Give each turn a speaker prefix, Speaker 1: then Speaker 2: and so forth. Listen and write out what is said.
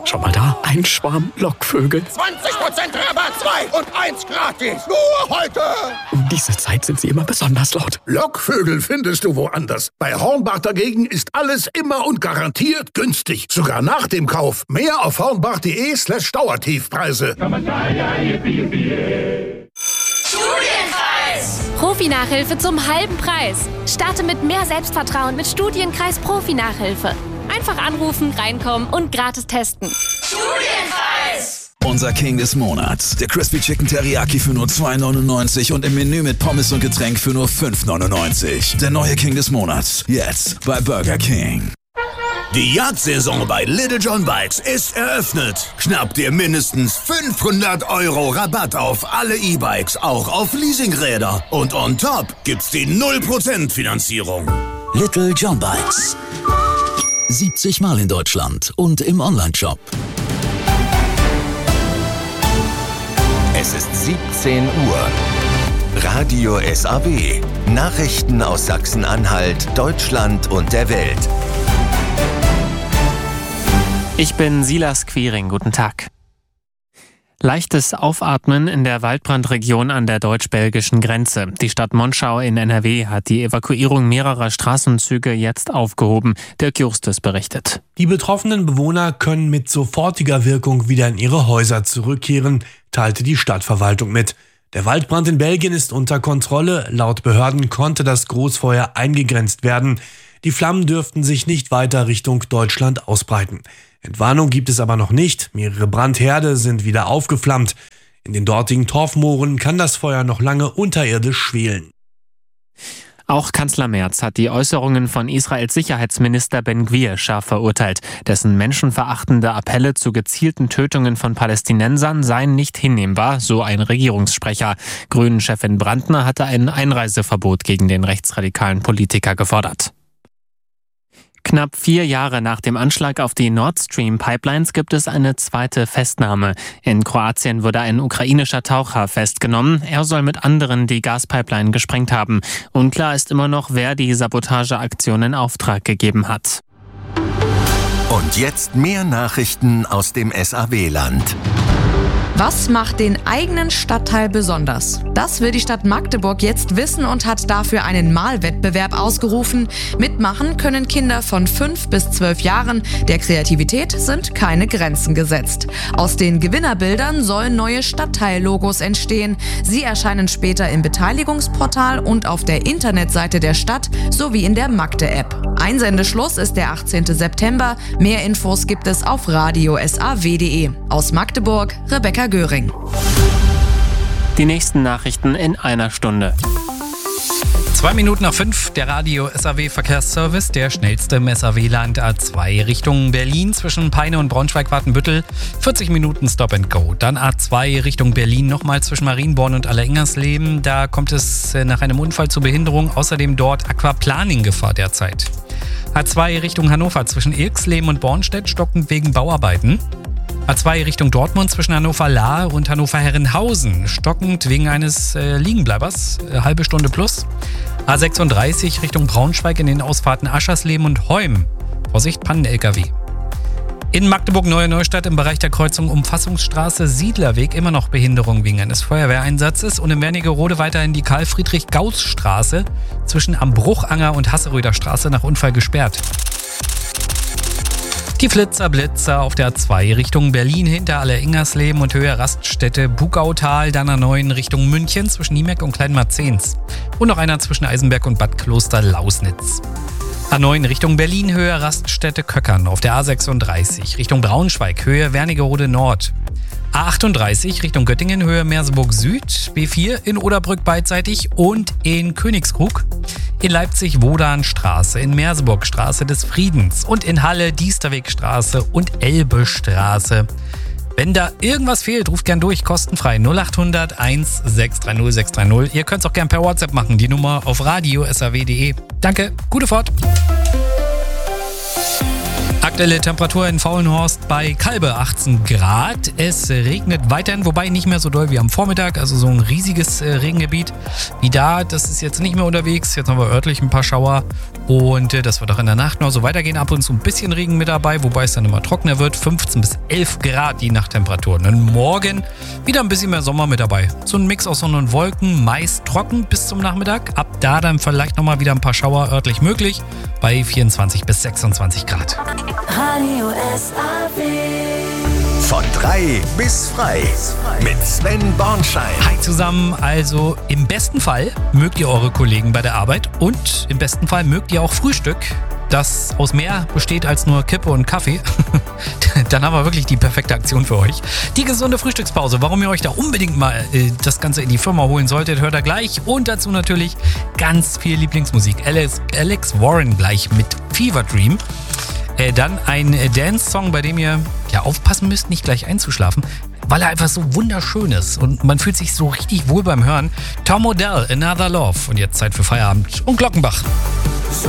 Speaker 1: Schau mal da, ein Schwarm Lockvögel.
Speaker 2: 20% Rabatt, 2 und 1 gratis. Nur heute.
Speaker 1: Um diese Zeit sind sie immer besonders laut.
Speaker 2: Lockvögel findest du woanders. Bei Hornbach dagegen ist alles immer und garantiert günstig. Sogar nach dem Kauf. Mehr auf hornbach.de/Dauertiefpreise.
Speaker 3: Studienkreis! Profi-Nachhilfe zum halben Preis. Starte mit mehr Selbstvertrauen mit Studienkreis Profi-Nachhilfe. Einfach anrufen, reinkommen und gratis testen. Studienkreis!
Speaker 4: Unser King des Monats. Der Crispy Chicken Teriyaki für nur $2,99 und im Menü mit Pommes und Getränk für nur $5,99. Der neue King des Monats. Jetzt bei Burger King.
Speaker 5: Die Jagdsaison bei Little John Bikes ist eröffnet. Schnapp dir mindestens 500 € Rabatt auf alle E-Bikes, auch auf Leasingräder. Und on top gibt's die 0% Finanzierung.
Speaker 4: Little John Bikes. 70 Mal in Deutschland und im Onlineshop.
Speaker 6: Es ist 17 Uhr. Radio SAW. Nachrichten aus Sachsen-Anhalt, Deutschland und der Welt.
Speaker 7: Ich bin Silas Quiring. Guten Tag. Leichtes Aufatmen in der Waldbrandregion an der deutsch-belgischen Grenze. Die Stadt Monschau in NRW hat die Evakuierung mehrerer Straßenzüge jetzt aufgehoben. Dirk Justus berichtet.
Speaker 8: Die betroffenen Bewohner können mit sofortiger Wirkung wieder in ihre Häuser zurückkehren, teilte die Stadtverwaltung mit. Der Waldbrand in Belgien ist unter Kontrolle. Laut Behörden konnte das Großfeuer eingegrenzt werden. Die Flammen dürften sich nicht weiter Richtung Deutschland ausbreiten. Entwarnung gibt es aber noch nicht. Mehrere Brandherde sind wieder aufgeflammt. In den dortigen Torfmooren kann das Feuer noch lange unterirdisch schwelen.
Speaker 7: Auch Kanzler Merz hat die Äußerungen von Israels Sicherheitsminister Ben-Gvir scharf verurteilt. Dessen menschenverachtende Appelle zu gezielten Tötungen von Palästinensern seien nicht hinnehmbar, so ein Regierungssprecher. Grünen-Chefin Brandner hatte ein Einreiseverbot gegen den rechtsradikalen Politiker gefordert. Knapp 4 Jahre nach dem Anschlag auf die Nord Stream Pipelines gibt es eine zweite Festnahme. In Kroatien wurde ein ukrainischer Taucher festgenommen. Er soll mit anderen die Gaspipeline gesprengt haben. Unklar ist immer noch, wer die Sabotageaktion in Auftrag gegeben hat.
Speaker 6: Und jetzt mehr Nachrichten aus dem SAW-Land.
Speaker 9: Was macht den eigenen Stadtteil besonders? Das will die Stadt Magdeburg jetzt wissen und hat dafür einen Malwettbewerb ausgerufen. Mitmachen können Kinder von 5 bis 12 Jahren. Der Kreativität sind keine Grenzen gesetzt. Aus den Gewinnerbildern sollen neue Stadtteillogos entstehen. Sie erscheinen später im Beteiligungsportal und auf der Internetseite der Stadt sowie in der Magde-App. Einsendeschluss ist der 18. September. Mehr Infos gibt es auf radiosaw.de. Aus Magdeburg, Rebecca Göring.
Speaker 7: Die nächsten Nachrichten in einer Stunde.
Speaker 10: 2 Minuten nach 5, der Radio SAW Verkehrsservice, der schnellste im SAW-Land A2 Richtung Berlin zwischen Peine und Braunschweig-Wartenbüttel. 40 Minuten Stop and Go. Dann A2 Richtung Berlin nochmal zwischen Marienborn und Allerengersleben. Da kommt es nach einem Unfall zu Behinderung. Außerdem dort Aquaplaning-Gefahr derzeit. A2 Richtung Hannover zwischen Ilksleben und Bornstedt stockend wegen Bauarbeiten. A2 Richtung Dortmund zwischen Hannover-Lahr und Hannover-Herrenhausen. Stockend wegen eines Liegenbleibers, halbe Stunde plus. A36 Richtung Braunschweig in den Ausfahrten Aschersleben und Heum. Vorsicht, Pannen-LKW. In Magdeburg-Neue Neustadt im Bereich der Kreuzung Umfassungsstraße-Siedlerweg immer noch Behinderung wegen eines Feuerwehreinsatzes. Und in Wernigerode weiterhin die Karl-Friedrich-Gauss-Straße zwischen Am Bruchanger und Hasseröder Straße nach Unfall gesperrt. Die Flitzer-Blitzer auf der A2 Richtung Berlin hinter Allerengersleben und Höhe Raststätte Bugautal, dann A9 Richtung München zwischen Niemeck und Kleinmarzens. Und noch einer zwischen Eisenberg und Bad Kloster-Lausnitz. A9 Richtung Berlin, Höhe Raststätte Köckern auf der A36 Richtung Braunschweig, Höhe Wernigerode Nord. A38 Richtung Göttingen, Höhe Merseburg Süd, B4 in Oderbrück beidseitig und in Königskrug. In Leipzig Wodanstraße, in Merseburg Straße des Friedens und in Halle Diesterwegstraße und Elbestraße. Wenn da irgendwas fehlt, ruft gern durch, kostenfrei 0800 1630 630. Ihr könnt es auch gern per WhatsApp machen, die Nummer auf radiosaw.de. Danke, gute Fahrt. Aktuelle Temperatur in Faulenhorst bei Kalbe 18 Grad. Es regnet weiterhin, wobei nicht mehr so doll wie am Vormittag. Also so ein riesiges Regengebiet wie da. Das ist jetzt nicht mehr unterwegs. Jetzt haben wir örtlich ein paar Schauer. Und das wird auch in der Nacht noch so weitergehen. Ab und zu ein bisschen Regen mit dabei, wobei es dann immer trockener wird. 15 bis 11 Grad die Nachttemperatur. Und morgen wieder ein bisschen mehr Sommer mit dabei. So ein Mix aus Sonne und Wolken, meist trocken bis zum Nachmittag. Ab da dann vielleicht nochmal wieder ein paar Schauer örtlich möglich. Bei 24 bis 26 Grad.
Speaker 11: Radio SAW.
Speaker 6: Von 3 bis frei mit Sven Bornschein.
Speaker 10: Hi zusammen, also im besten Fall mögt ihr eure Kollegen bei der Arbeit und im besten Fall mögt ihr auch Frühstück, das aus mehr besteht als nur Kippe und Kaffee. Dann haben wir wirklich die perfekte Aktion für euch. Die gesunde Frühstückspause, warum ihr euch da unbedingt mal das Ganze in die Firma holen solltet, hört ihr gleich. Und dazu natürlich ganz viel Lieblingsmusik. Alex Warren gleich mit Fever Dream. Dann ein Dance-Song, bei dem ihr ja aufpassen müsst, nicht gleich einzuschlafen, weil er einfach so wunderschön ist und man fühlt sich so richtig wohl beim Hören. Tom Odell, Another Love. Und jetzt Zeit für Feierabend und Glockenbach.